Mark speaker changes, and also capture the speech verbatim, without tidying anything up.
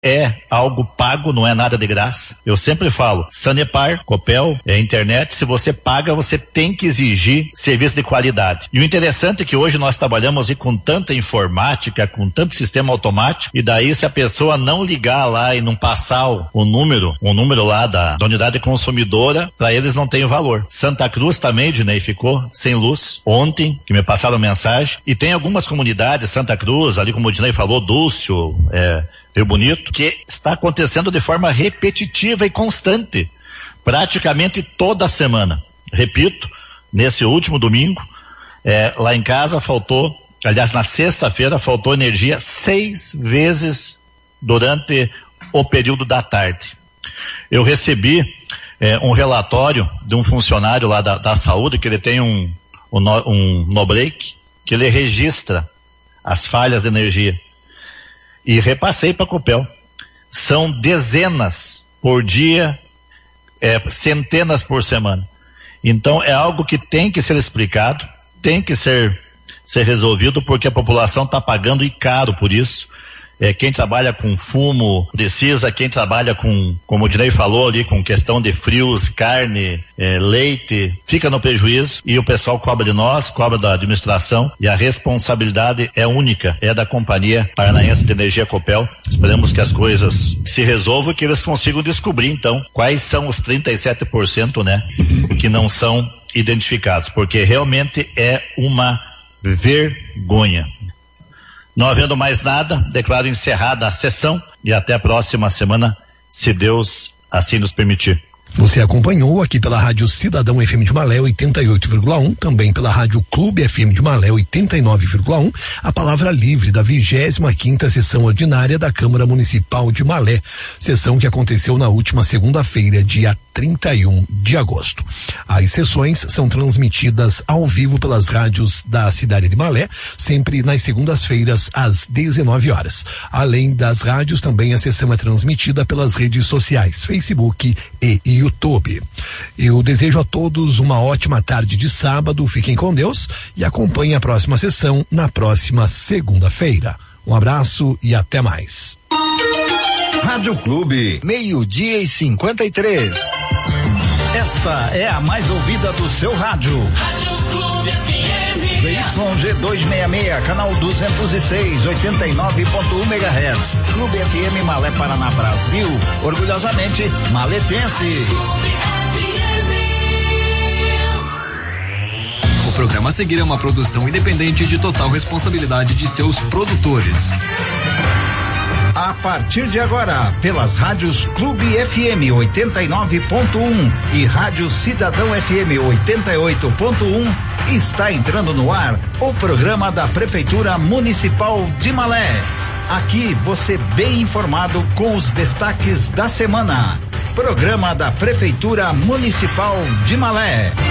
Speaker 1: é algo pago, não é nada de graça. Eu sempre falo, Sanepar, Copel, é internet, se você paga, você tem que exigir serviço de qualidade. E o interessante é que hoje nós trabalhamos aí com tanta informática, com tanto sistema automático, e daí se a pessoa não ligar lá e não passar o, o número, o número lá da, da unidade consumidora, para eles não tem valor. Santa Cruz também, Ednei, ficou sem luz ontem, que me passaram mensagem, e tem algumas comunidades, Santa Cruz, ali como o Ednei falou, Dúcio, é, Rio Bonito, que está acontecendo de forma repetitiva e constante, praticamente toda semana. Repito, nesse último domingo, é, lá em casa faltou, aliás, na sexta-feira faltou energia seis vezes durante o período da tarde. Eu recebi é, um relatório de um funcionário lá da, da saúde, que ele tem um, um, um no-break, que ele registra as falhas de energia. E repassei para a Copel. São dezenas por dia, é, centenas por semana. Então é algo que tem que ser explicado, tem que ser, ser resolvido, porque a população está pagando e caro por isso. É, quem trabalha com fumo precisa, quem trabalha com, como o Dinei falou ali, com questão de frios, carne, é, leite, fica no prejuízo, e o pessoal cobra de nós, cobra da administração, e a responsabilidade é única, é da Companhia Paranaense de Energia Copel. Esperamos que as coisas se resolvam e que eles consigam descobrir, então, quais são os trinta e sete por cento, né, que não são identificados, porque realmente é uma vergonha. Não havendo mais nada, declaro encerrada a sessão e até a próxima semana, se Deus assim nos permitir.
Speaker 2: Você acompanhou aqui pela Rádio Cidadão F M de Malé oitenta e oito vírgula um, também pela Rádio Clube F M de Malé oitenta e nove vírgula um, a palavra livre da vigésima quinta sessão ordinária da Câmara Municipal de Malé, sessão que aconteceu na última segunda-feira, dia trinta e um de agosto. As sessões são transmitidas ao vivo pelas rádios da cidade de Malé, sempre nas segundas-feiras às dezenove horas. Além das rádios, também a sessão é transmitida pelas redes sociais, Facebook e YouTube. Eu desejo a todos uma ótima tarde de sábado, fiquem com Deus e acompanhem a próxima sessão na próxima segunda-feira. Um abraço e até mais.
Speaker 3: Rádio Clube, meio-dia e cinquenta e três. Esta é a mais ouvida do seu rádio. Rádio Clube F M. Z Y G duzentos e sessenta e seis, canal duzentos e seis, oitenta e nove ponto um megahertz. Clube F M Malé Paraná Brasil. Orgulhosamente maletense.
Speaker 4: O programa a seguir é uma produção independente de total responsabilidade de seus produtores.
Speaker 3: A partir de agora, pelas rádios Clube F M oitenta e nove ponto um e Rádio Cidadão F M oitenta e oito ponto um, está entrando no ar o programa da Prefeitura Municipal de Malé. Aqui você bem informado com os destaques da semana. Programa da Prefeitura Municipal de Malé.